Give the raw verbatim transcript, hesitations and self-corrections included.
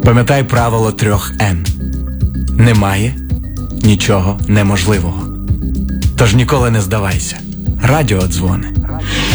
Пам'ятай правило трьох Н. Немає нічого неможливого. Тож ніколи не здавайся. Радіодзвони.